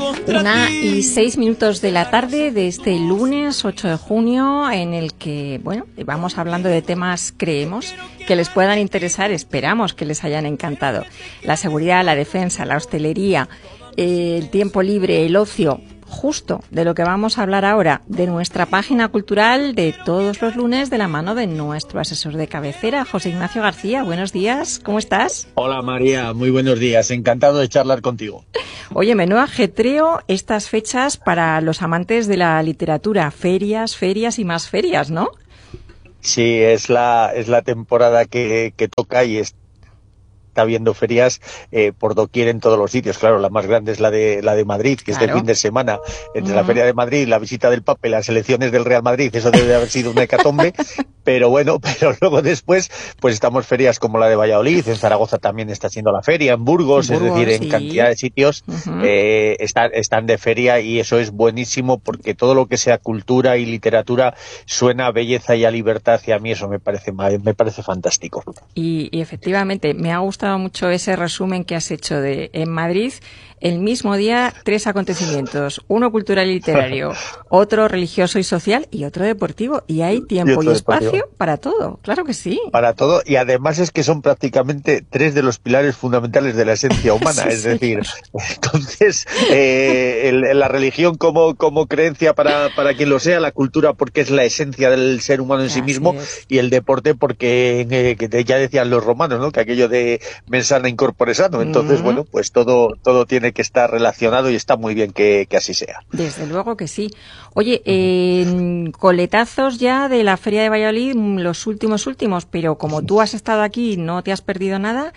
1:06 de la tarde de este lunes 8 de junio, en el que, bueno, vamos hablando de temas, creemos, que les puedan interesar, esperamos que les hayan encantado. La seguridad, la defensa, la hostelería, el tiempo libre, el ocio, justo de lo que vamos a hablar ahora, de nuestra página cultural de todos los lunes, de la mano de nuestro asesor de cabecera, José Ignacio García. Buenos días, ¿cómo estás? Hola María, muy buenos días, encantado de charlar contigo. Oye, menudo ajetreo estas fechas para los amantes de la literatura, ferias y más ferias, ¿no? Sí, es la temporada que toca y está habiendo ferias por doquier en todos los sitios. Claro, la más grande es la de Madrid, que es de fin de semana. Entre la Feria de Madrid, la visita del Papa y las elecciones del Real Madrid, eso debe de haber sido una hecatombe. Pero bueno, pero luego después, pues estamos ferias como la de Valladolid, en Zaragoza también está siendo la feria, en Burgos, es decir, en cantidad de sitios están de feria, y eso es buenísimo porque todo lo que sea cultura y literatura suena a belleza y a libertad, y a mí eso me parece fantástico. Y efectivamente, me ha gustado mucho ese resumen que has hecho de en Madrid. El mismo día, 3 acontecimientos, uno cultural y literario, otro religioso y social y otro deportivo. Y hay tiempo y espacio para todo, claro que sí. Para todo, y además es que son prácticamente 3 de los pilares fundamentales de la esencia humana, sí, es decir, entonces la religión como creencia para quien lo sea, la cultura porque es la esencia del ser humano en sí mismo, y el deporte porque que ya decían los romanos, ¿no?, que aquello de mens sana in corpore sano. Entonces, bueno, pues todo tiene que estar relacionado y está muy bien que así sea. Desde luego que sí. Oye, coletazos ya de la Feria de Valladolid, los últimos, pero como tú has estado aquí y no te has perdido nada,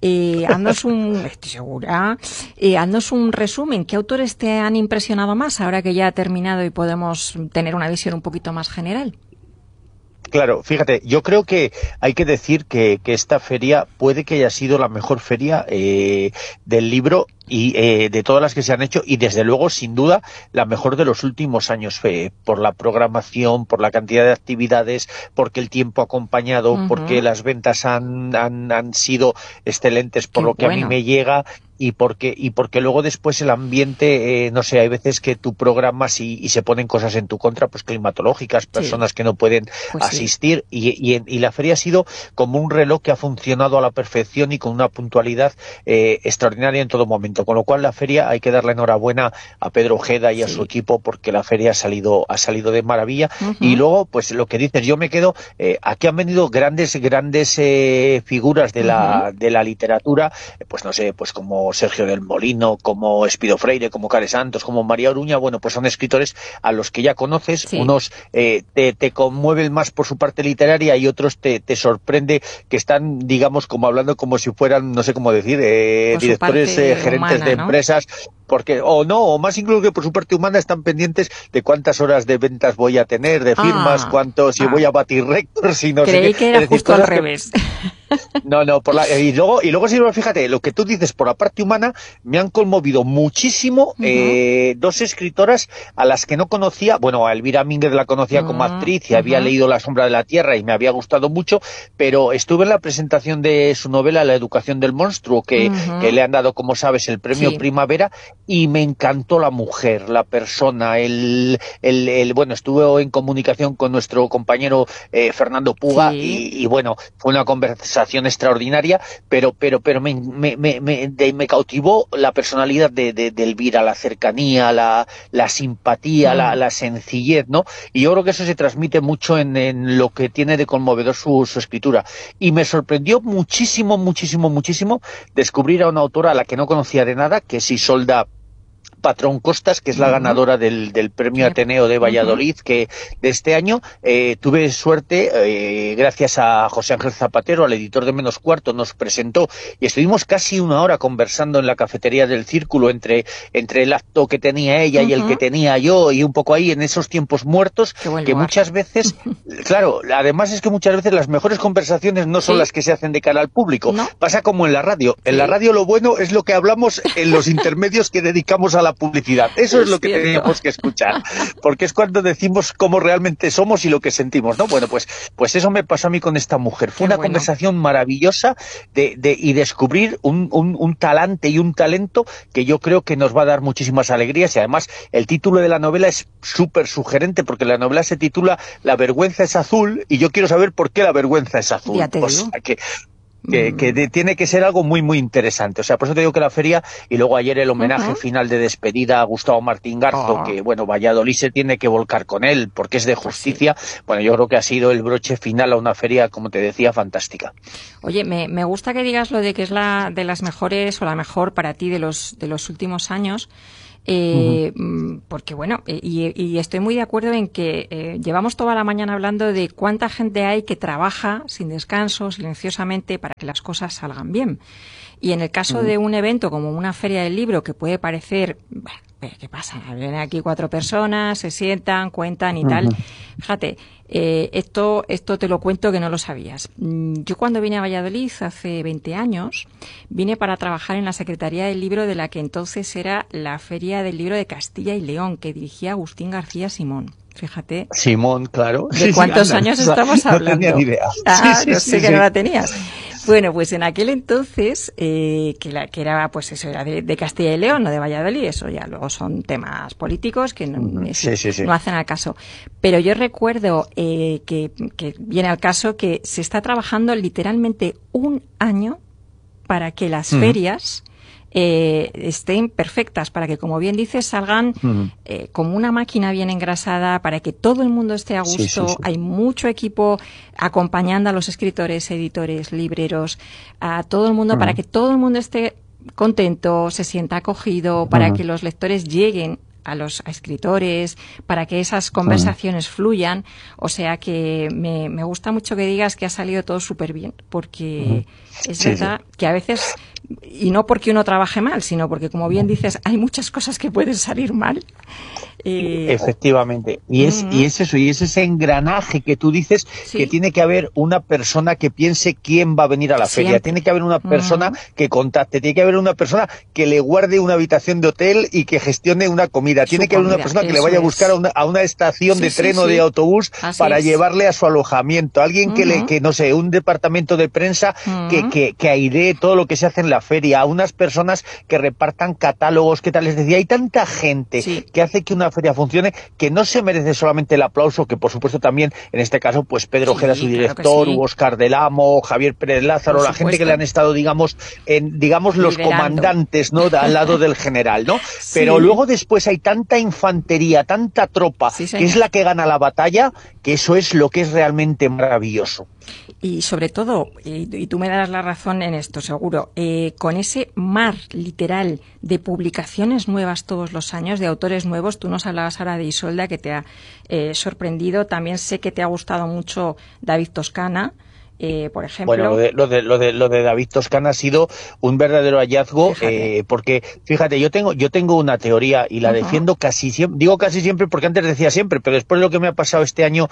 estoy segura, haznos un resumen. ¿Qué autores te han impresionado más ahora que ya ha terminado y podemos tener una visión un poquito más general? Claro, fíjate, yo creo que hay que decir que esta feria puede que haya sido la mejor feria del libro y de todas las que se han hecho, y desde luego, sin duda, la mejor de los últimos años, por la programación, por la cantidad de actividades, porque el tiempo ha acompañado, porque las ventas han sido excelentes, por lo que a mí me llega, y porque luego después el ambiente, no sé, hay veces que tú programas y se ponen cosas en tu contra, pues climatológicas, personas que no pueden asistir, y la feria ha sido como un reloj que ha funcionado a la perfección y con una puntualidad extraordinaria en todo momento, con lo cual la feria hay que darle enhorabuena a Pedro Ojeda y a su equipo, porque la feria ha salido de maravilla. Y luego, pues lo que dices, yo me quedo, aquí han venido grandes figuras de la literatura, pues no sé, pues como Sergio del Molino, como Espido Freire, como Care Santos, como María Oruña. Bueno, pues son escritores a los que ya conoces, unos te conmueven más por su parte literaria y otros te sorprende que están, digamos, como hablando como si fueran, no sé cómo decir, directores gerentes de empresas, porque o más incluso que por su parte humana están pendientes de cuántas horas de ventas voy a tener, de firmas, si voy a batir récords, si no sé qué. Creí que era justo al revés. No, y luego sí, fíjate, lo que tú dices, por la parte humana, me han conmovido muchísimo 2 escritoras a las que no conocía. Bueno, a Elvira Mínguez la conocía como actriz y había leído La sombra de la tierra y me había gustado mucho, pero estuve en la presentación de su novela La educación del monstruo, que le han dado, como sabes, el premio Primavera, y me encantó la mujer, la persona, bueno, estuve en comunicación con nuestro compañero Fernando Puga, y bueno, fue una conversación extraordinaria, pero me cautivó la personalidad de Elvira, la cercanía, la simpatía, la sencillez, ¿no? Y yo creo que eso se transmite mucho en lo que tiene de conmovedor su escritura. Y me sorprendió muchísimo descubrir a una autora a la que no conocía de nada, que es Isolda Patrón Costas, que es la ganadora del premio Ateneo de Valladolid, que de este año tuve suerte, gracias a José Ángel Zapatero, al editor de Menos Cuarto, nos presentó y estuvimos casi 1 hora conversando en la cafetería del Círculo entre el acto que tenía ella y el que tenía yo, y un poco ahí en esos tiempos muertos, que muchas veces, claro, además es que muchas veces las mejores conversaciones no son las que se hacen de cara al público, pasa como en la radio. En la radio lo bueno es lo que hablamos en los intermedios que dedicamos a la publicidad. Eso es lo que tenemos que escuchar, porque es cuando decimos cómo realmente somos y lo que sentimos, ¿no? Bueno, pues eso me pasó a mí con esta mujer. Fue una conversación maravillosa y descubrir un talante y un talento que yo creo que nos va a dar muchísimas alegrías, y además el título de la novela es súper sugerente, porque la novela se titula La vergüenza es azul, y yo quiero saber por qué la vergüenza es azul. O sea, que tiene que ser algo muy, muy interesante. O sea, por eso te digo que la feria, y luego ayer el homenaje final de despedida a Gustavo Martín Garzo, que, bueno, Valladolid se tiene que volcar con él, porque es de justicia. Bueno, yo creo que ha sido el broche final a una feria, como te decía, fantástica. Oye, me gusta que digas lo de que es la de las mejores, o la mejor para ti de los últimos años. Porque bueno, y estoy muy de acuerdo en que llevamos toda la mañana hablando de cuánta gente hay que trabaja sin descanso, silenciosamente, para que las cosas salgan bien. Y en el caso de un evento como una feria del libro, que puede parecer, bueno, ¿qué pasa? Vienen aquí 4 personas, se sientan, cuentan y tal. Fíjate, esto te lo cuento que no lo sabías. Yo cuando vine a Valladolid hace 20 años, vine para trabajar en la Secretaría del Libro de la que entonces era la Feria del Libro de Castilla y León, que dirigía Agustín García Simón. Fíjate. Simón, claro. ¿De cuántos años estamos hablando? No tenía ni idea. No sé que no la tenías. Bueno, pues en aquel entonces, que era, pues eso, era de Castilla y León, no de Valladolid, eso ya luego son temas políticos que no hacen al caso. Pero yo recuerdo que viene al caso que se está trabajando literalmente un año para que las ferias estén perfectas, para que, como bien dices, salgan como una máquina bien engrasada, para que todo el mundo esté a gusto. Hay mucho equipo acompañando a los escritores, editores, libreros, a todo el mundo, para que todo el mundo esté contento, se sienta acogido, para que los lectores lleguen a los escritores, para que esas conversaciones fluyan. O sea que me gusta mucho que digas que ha salido todo súper bien, porque es verdad que a veces, y no porque uno trabaje mal, sino porque, como bien dices, hay muchas cosas que pueden salir mal. Efectivamente, y es eso, y es ese engranaje que tú dices, que tiene que haber una persona que piense quién va a venir a la feria, tiene que haber una persona que contacte, tiene que haber una persona que le guarde una habitación de hotel y que gestione una comida, tiene que haber una persona que le vaya a buscar a una estación de tren o de autobús para llevarle a su alojamiento, alguien que no sé, un departamento de prensa que airee todo lo que se hace en la feria, a unas personas que repartan catálogos, ¿qué tal? Les decía, hay tanta gente que hace que una feria funcione, que no se merece solamente el aplauso, que por supuesto también, en este caso, pues Pedro Ojeda, su director, Óscar del Amo, Javier Pérez Lázaro, la gente que le han estado, digamos los comandantes, ¿no?, al lado del general, ¿no? Pero luego después hay tanta infantería, tanta tropa, que es la que gana la batalla, que eso es lo que es realmente maravilloso. Y sobre todo, y tú me darás la razón en esto, seguro, con ese mar literal de publicaciones nuevas todos los años, de autores nuevos. Tú nos hablabas ahora de Isolda, que te ha sorprendido. También sé que te ha gustado mucho David Toscana, por ejemplo. Bueno, lo de David Toscana ha sido un verdadero hallazgo, porque, fíjate, yo tengo una teoría y la defiendo casi siempre, digo casi siempre porque antes decía siempre, pero después de lo que me ha pasado este año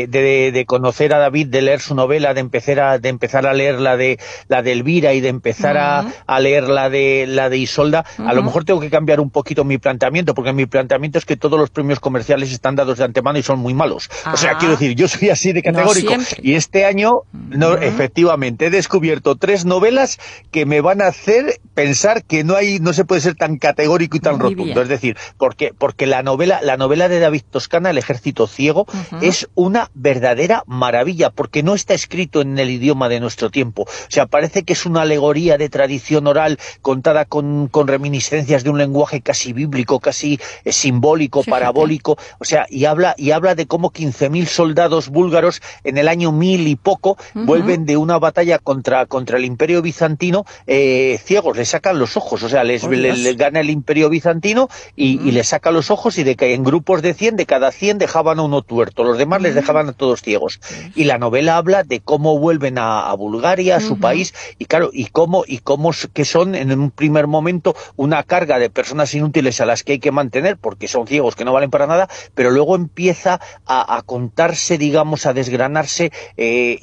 de conocer a David, de leer su novela, de empezar a leer la de Elvira y de empezar a leer la de Isolda, a lo mejor tengo que cambiar un poquito mi planteamiento, porque mi planteamiento es que todos los premios comerciales están dados de antemano y son muy malos. O sea, quiero decir, yo soy así de categórico. Y este año, efectivamente, he descubierto 3 novelas que me van a hacer pensar que no se puede ser tan categórico y tan rotundo. Es decir, porque la novela de David Toscana, El ejército ciego, es una verdadera maravilla, porque no está escrito en el idioma de nuestro tiempo. O sea, parece que es una alegoría de tradición oral contada con reminiscencias de un lenguaje casi bíblico, casi simbólico, parabólico. O sea, y habla de cómo 15.000 soldados búlgaros en el año 1000 y poco vuelven de una batalla contra el Imperio Bizantino ciegos, les sacan los ojos, o sea, les gana el Imperio Bizantino y les saca los ojos, y en grupos de 100, de cada 100 dejaban a uno tuerto, los demás les dejaban a todos ciegos. Y la novela habla de cómo vuelven a Bulgaria, a su país, y claro, y cómo que son en un primer momento una carga de personas inútiles a las que hay que mantener porque son ciegos que no valen para nada, pero luego empieza a contarse, digamos, a desgranarse historias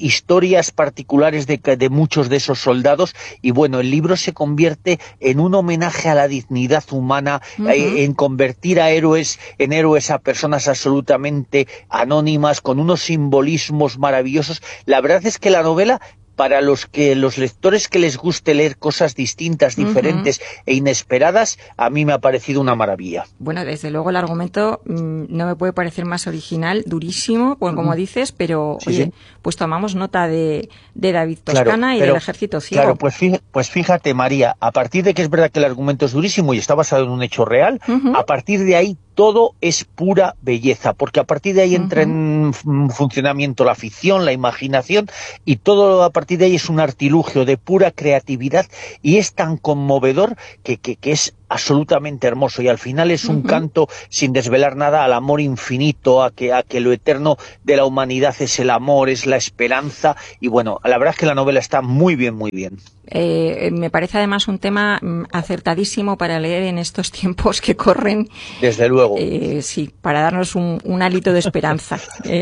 historias particulares de muchos de esos soldados, y bueno, el libro se convierte en un homenaje a la dignidad humana, en convertir en héroes a personas absolutamente anónimas, con unos simbolismos maravillosos. La verdad es que la novela, para los lectores que les guste leer cosas distintas, diferentes e inesperadas, a mí me ha parecido una maravilla. Bueno, desde luego el argumento no me puede parecer más original, durísimo, pues como dices, pero sí, oye, sí, pues tomamos nota de David Toscana y del Ejército Ciego. Claro, pues fíjate, María, a partir de que es verdad que el argumento es durísimo y está basado en un hecho real, a partir de ahí todo es pura belleza, porque a partir de ahí entra en funcionamiento la ficción, la imaginación, y todo a partir de ahí es un artilugio de pura creatividad, y es tan conmovedor que es absolutamente hermoso, y al final es un canto, sin desvelar nada, al amor infinito, a que lo eterno de la humanidad es el amor, es la esperanza, y bueno, la verdad es que la novela está muy bien, muy bien. Me parece además un tema acertadísimo para leer en estos tiempos que corren. Desde luego. Sí, para darnos un hálito de esperanza.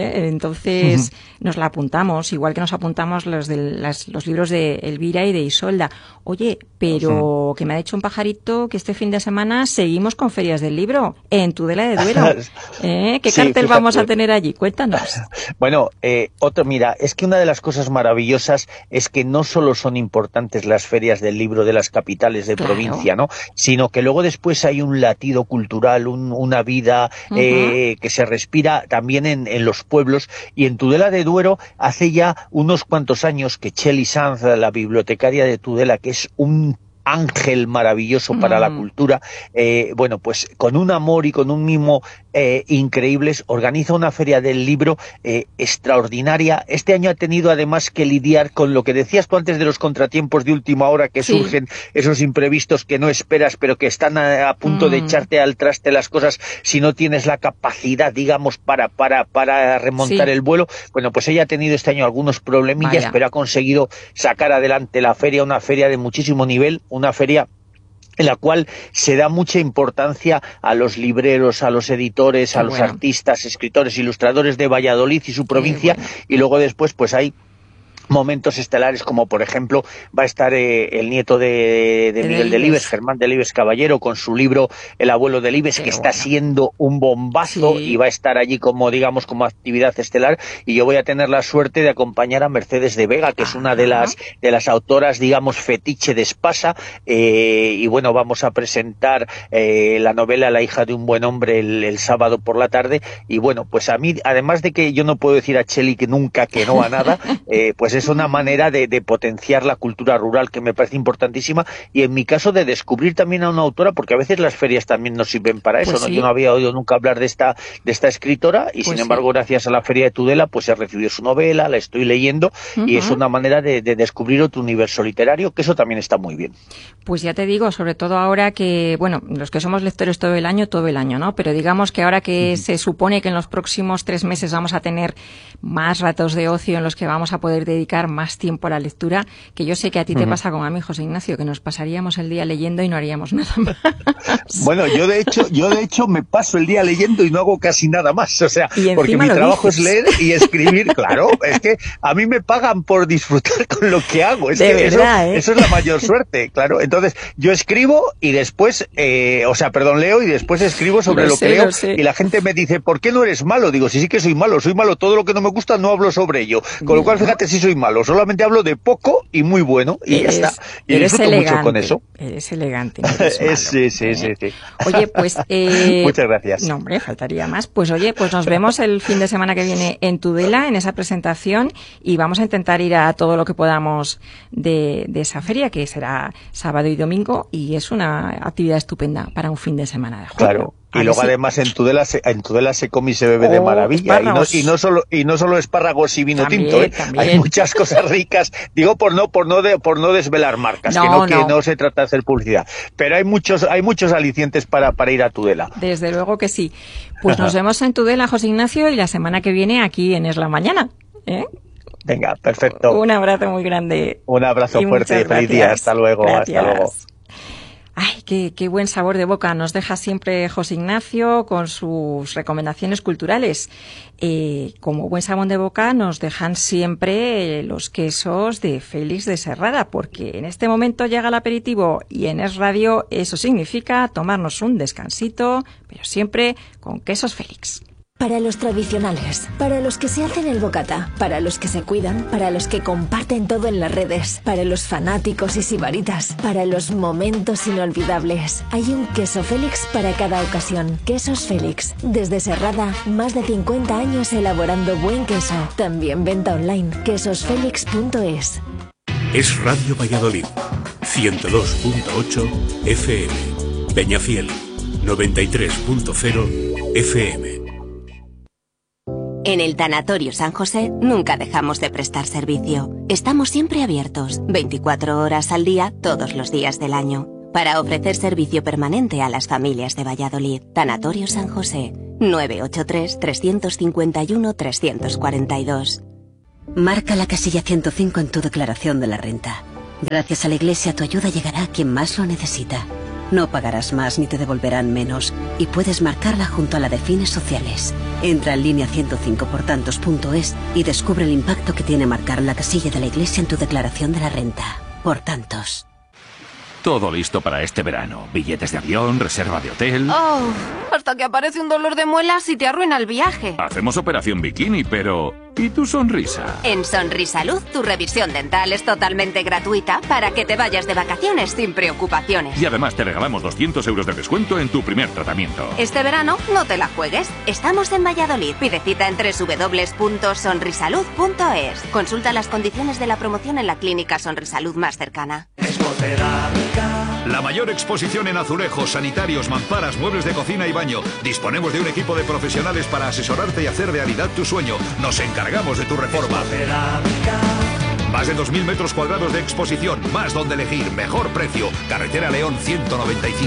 Entonces nos la apuntamos, igual que nos apuntamos los libros de Elvira y de Isolda. Oye, pero que me ha dicho un pajarito que este fin de semana seguimos con ferias del libro en Tudela de Duero. ¿Qué cartel vamos a tener allí? Cuéntanos. Bueno, mira, es que una de las cosas maravillosas es que no solo son importantes las ferias del libro de las capitales de provincia, ¿no?, sino que luego después hay un latido cultural, una vida que se respira también en los pueblos, y en Tudela de Duero hace ya unos cuantos años que Cheli Sanz, la bibliotecaria de Tudela, que es un ángel maravilloso para la cultura, bueno, pues con un amor y con un mimo increíbles, organiza una feria del libro extraordinaria. Este año ha tenido además que lidiar con lo que decías tú antes de los contratiempos de última hora, que surgen esos imprevistos que no esperas, pero que están a punto de echarte al traste las cosas si no tienes la capacidad, digamos, para remontar el vuelo. Bueno, pues ella ha tenido este año algunos problemillas, pero ha conseguido sacar adelante la feria, una feria de muchísimo nivel, una feria en la cual se da mucha importancia a los libreros, a los editores, a los artistas, escritores, ilustradores de Valladolid y su provincia, y luego después pues hay momentos estelares, como por ejemplo va a estar el nieto de Miguel Delibes, Germán Delibes Caballero, con su libro El abuelo Delibes, que está siendo un bombazo, y va a estar allí como, digamos, como actividad estelar, y yo voy a tener la suerte de acompañar a Mercedes de Vega, que es una de las autoras, digamos, fetiche de Espasa, y bueno, vamos a presentar la novela La hija de un buen hombre el sábado por la tarde, y bueno, pues a mí, además de que yo no puedo decir a Cheli que nunca que no a nada, pues es una manera de potenciar la cultura rural que me parece importantísima, y en mi caso de descubrir también a una autora, porque a veces las ferias también nos sirven para eso, ¿no? Yo no había oído nunca hablar de esta escritora, y sin embargo gracias a la Feria de Tudela pues he recibido su novela, la estoy leyendo, y es una manera de descubrir otro universo literario, que eso también está muy bien. Pues ya te digo, sobre todo ahora que, bueno, los que somos lectores todo el año, ¿no? Pero digamos que ahora que se supone que en los próximos 3 meses vamos a tener más ratos de ocio en los que vamos a poder dedicar más tiempo a la lectura, que yo sé que a ti te pasa como a mí, José Ignacio, que nos pasaríamos el día leyendo y no haríamos nada más. Bueno, yo de hecho me paso el día leyendo y no hago casi nada más, o sea, porque mi trabajo es leer y escribir, claro, es que a mí me pagan por disfrutar con lo que hago, es que verdad, eso es la mayor suerte, claro. Entonces, yo escribo y después, leo y después escribo sobre lo que leo, y la gente me dice, ¿por qué no eres malo? Digo, sí que soy malo, todo lo que no me gusta no hablo sobre ello, con lo cual fíjate si soy malo, solamente hablo de poco y muy bueno, y ya está. Y disfruto mucho con eso. Eres elegante. No eres malo, sí. Oye, pues... muchas gracias. No, hombre, faltaría más. Pues oye, pues nos vemos el fin de semana que viene en Tudela, en esa presentación, y vamos a intentar ir a todo lo que podamos de esa feria, que será sábado y domingo, y es una actividad estupenda para un fin de semana de julio. Claro. Y luego además en Tudela se come y se bebe de maravilla, y no solo espárragos y vino tinto, también. Hay muchas cosas ricas, digo por no desvelar marcas, que no se trata de hacer publicidad, pero hay muchos alicientes para ir a Tudela. Desde luego que sí. Pues nos vemos en Tudela, José Ignacio, y la semana que viene aquí en Es la Mañana, ¿eh? Venga, perfecto. Un abrazo muy grande. Un abrazo fuerte y feliz día. Hasta luego. Gracias. Hasta luego. Ay, qué buen sabor de boca nos deja siempre José Ignacio con sus recomendaciones culturales. Como buen sabor de boca nos dejan siempre los quesos de Félix de Serrada, porque en este momento llega el aperitivo y en Es Radio eso significa tomarnos un descansito, pero siempre con quesos Félix. Para los tradicionales, para los que se hacen el bocata, para los que se cuidan, para los que comparten todo en las redes, para los fanáticos y sibaritas, para los momentos inolvidables. Hay un queso Félix para cada ocasión. Quesos Félix. Desde Serrada, más de 50 años elaborando buen queso. También venta online. quesosfelix.es. Es Radio Valladolid. 102.8 FM. Peñafiel. 93.0 FM. En el Tanatorio San José nunca dejamos de prestar servicio. Estamos siempre abiertos, 24 horas al día, todos los días del año, para ofrecer servicio permanente a las familias de Valladolid. Tanatorio San José, 983-351-342. Marca la casilla 105 en tu declaración de la renta. Gracias a la Iglesia tu ayuda llegará a quien más lo necesita. No pagarás más ni te devolverán menos y puedes marcarla junto a la de fines sociales. Entra en línea 105portantos.es y descubre el impacto que tiene marcar la casilla de la Iglesia en tu declaración de la renta. Por tantos. Todo listo para este verano. Billetes de avión, reserva de hotel... Oh, hasta que aparece un dolor de muelas y te arruina el viaje. Hacemos operación bikini, pero... ¿y tu sonrisa? En Sonrisalud, tu revisión dental es totalmente gratuita para que te vayas de vacaciones sin preocupaciones. Y además te regalamos 200 euros de descuento en tu primer tratamiento. Este verano no te la juegues. Estamos en Valladolid. Pide cita en www.sonrisalud.es. Consulta las condiciones de la promoción en la clínica Sonrisalud más cercana. La mayor exposición en azulejos, sanitarios, mamparas, muebles de cocina y baño. Disponemos de un equipo de profesionales para asesorarte y hacer realidad tu sueño. Nos encargamos de tu reforma. Más de 2.000 metros cuadrados de exposición, más donde elegir, mejor precio. Carretera León 195.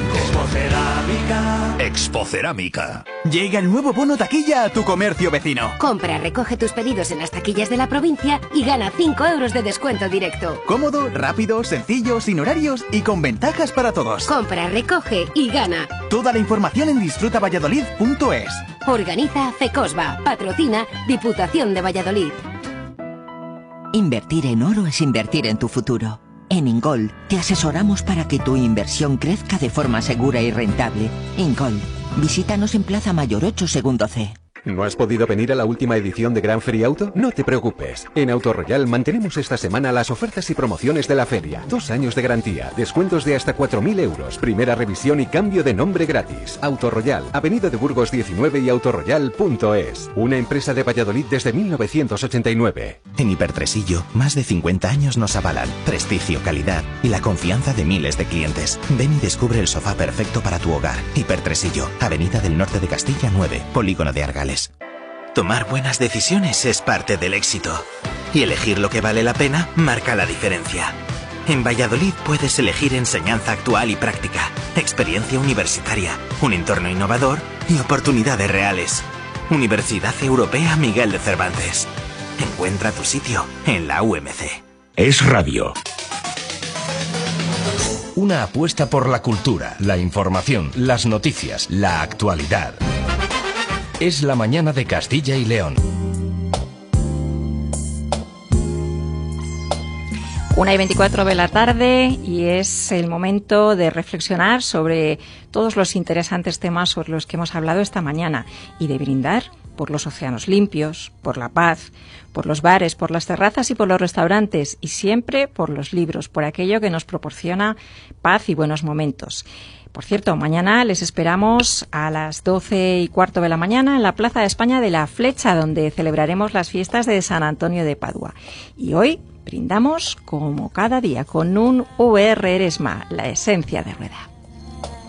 Expocerámica. Llega el nuevo bono taquilla a tu comercio vecino. Compra, recoge tus pedidos en las taquillas de la provincia y gana 5 euros de descuento directo. Cómodo, rápido, sencillo, sin horarios y con ventajas para todos. Compra, recoge y gana. Toda la información en disfrutavalladolid.es. Organiza FECOSBA. Patrocina Diputación de Valladolid. Invertir en oro es invertir en tu futuro. En Ingold te asesoramos para que tu inversión crezca de forma segura y rentable. Ingold, visítanos en Plaza Mayor 8, segundo C. ¿No has podido venir a la última edición de Gran Feria Auto? No te preocupes. En Autoroyal mantenemos esta semana las ofertas y promociones de la feria. 2 años de garantía, descuentos de hasta 4.000 euros, primera revisión y cambio de nombre gratis. Autoroyal, Avenida de Burgos 19 y autoroyal.es. Una empresa de Valladolid desde 1989. En Hipertresillo, más de 50 años nos avalan. Prestigio, calidad y la confianza de miles de clientes. Ven y descubre el sofá perfecto para tu hogar. Hipertresillo, Avenida del Norte de Castilla 9, Polígono de Argales. Tomar buenas decisiones es parte del éxito. Y elegir lo que vale la pena marca la diferencia. En Valladolid puedes elegir enseñanza actual y práctica, experiencia universitaria, un entorno innovador y oportunidades reales. Universidad Europea Miguel de Cervantes. Encuentra tu sitio en la UMC. Es Radio. Una apuesta por la cultura, la información, las noticias, la actualidad. Es la mañana de Castilla y León. 1:24 de la tarde y es el momento de reflexionar sobre todos los interesantes temas sobre los que hemos hablado esta mañana y de brindar por los océanos limpios, por la paz, por los bares, por las terrazas y por los restaurantes y siempre por los libros, por aquello que nos proporciona paz y buenos momentos. Por cierto, mañana les esperamos a las 12:15 de la mañana en la Plaza de España de la Flecha, donde celebraremos las fiestas de San Antonio de Padua. Y hoy brindamos, como cada día, con un VR Eresma, la esencia de Rueda.